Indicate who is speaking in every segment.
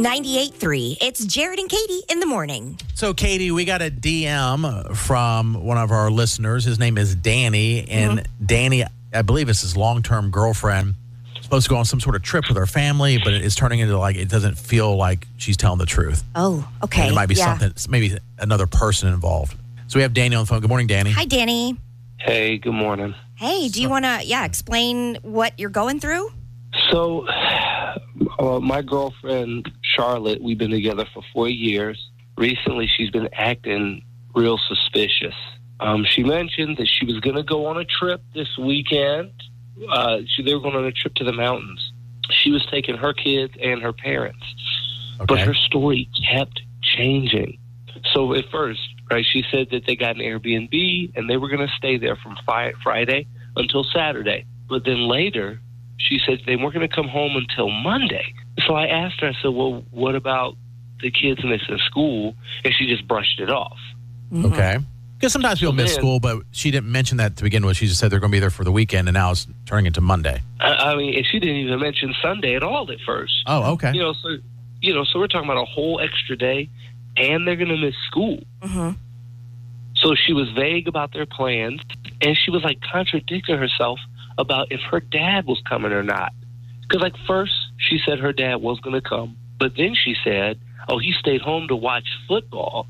Speaker 1: 98.3. It's Jared and Katie in the morning.
Speaker 2: So, Katie, we got a DM from one of our listeners. His name is Danny. And Danny, I believe it's his long-term girlfriend, supposed to go on some sort of trip with her family, but it's turning into it doesn't feel like she's telling the truth.
Speaker 1: Oh, okay.
Speaker 2: And there might be something, maybe another person involved. So we have Danny on the phone. Good morning, Danny.
Speaker 1: Hi, Danny.
Speaker 3: Hey, good morning.
Speaker 1: Hey, do you want to, explain what you're going through?
Speaker 3: So, my girlfriend, Charlotte, we've been together for 4 years. Recently, she's been acting real suspicious. She mentioned that she was going to go on a trip this weekend. They were going on a trip to the mountains. She was taking her kids and her parents.
Speaker 2: Okay.
Speaker 3: But her story kept changing. So at first, right, she said that they got an Airbnb and they were going to stay there from Friday until Saturday. But then later, she said they weren't going to come home until Monday. So I asked her, I said, well, what about the kids and this in school? And she just brushed it off.
Speaker 1: Mm-hmm.
Speaker 2: Okay. Because sometimes people miss school, but she didn't mention that to begin with. She just said they're going to be there for the weekend, and now it's turning into Monday.
Speaker 3: I mean, and she didn't even mention Sunday at all at first.
Speaker 2: Oh, okay.
Speaker 3: So we're talking about a whole extra day, and they're going to miss school.
Speaker 1: Mm-hmm.
Speaker 3: So she was vague about their plans, and she was contradicting herself about if her dad was coming or not. Because first she said her dad was going to come, but then she said, oh, he stayed home to watch football.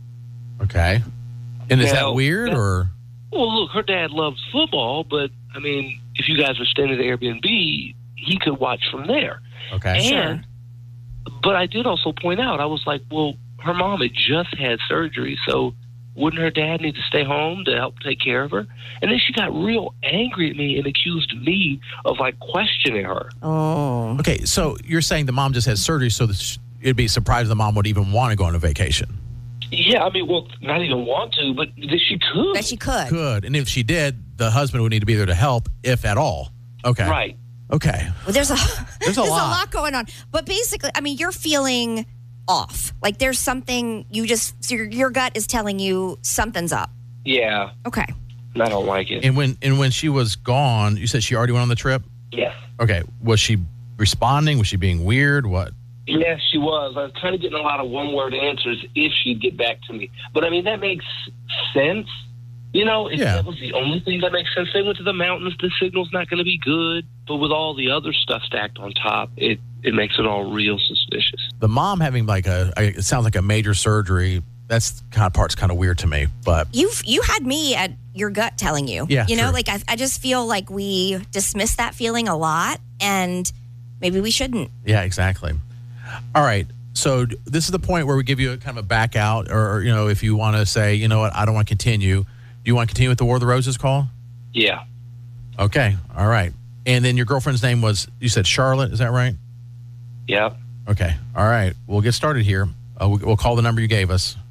Speaker 2: Okay. And is that weird or?
Speaker 3: Well, look, her dad loves football, but I mean, if you guys were staying at the Airbnb, he could watch from there.
Speaker 2: Okay.
Speaker 3: But I did also point out, I was like, well, her mom had just had surgery, so wouldn't her dad need to stay home to help take care of her? And then she got real angry at me and accused me of questioning her.
Speaker 1: Oh.
Speaker 2: Okay, so you're saying the mom just had surgery, so it'd be surprised the mom would even want to go on a vacation.
Speaker 3: Yeah, I mean, well, not even want to, but that she could.
Speaker 1: That she could.
Speaker 2: Could. And if she did, the husband would need to be there to help, if at all. Okay.
Speaker 3: Right.
Speaker 2: Okay.
Speaker 1: Well, there's a
Speaker 2: a
Speaker 1: lot going on. But basically, I mean, you're feeling off. There's something your gut is telling you something's up.
Speaker 3: Yeah.
Speaker 1: Okay.
Speaker 3: I don't like it.
Speaker 2: And when she was gone, you said she already went on the trip?
Speaker 3: Yes.
Speaker 2: Okay. Was she responding? Was she being weird? What?
Speaker 3: Yes, she was. I was kind of getting a lot of one-word answers if she'd get back to me. But, I mean, that makes sense. If that was the only thing that makes sense. They went to the mountains. The signal's not going to be good. But with all the other stuff stacked on top, it makes it all real suspicious.
Speaker 2: The mom having it sounds like a major surgery, that's part's kind of weird to me. But
Speaker 1: you had me at your gut telling you.
Speaker 2: Yeah,
Speaker 1: sure.
Speaker 2: True.
Speaker 1: I just feel like we dismiss that feeling a lot, and maybe we shouldn't.
Speaker 2: Yeah, exactly. All right. So this is the point where we give you a kind of a back out, or if you want to say, you know what, I don't want to continue. Do you want to continue with the War of the Roses call?
Speaker 3: Yeah.
Speaker 2: Okay. All right. And then your girlfriend's name was, you said Charlotte, is that right?
Speaker 3: Yeah.
Speaker 2: Okay. All right. We'll get started here. We'll call the number you gave us.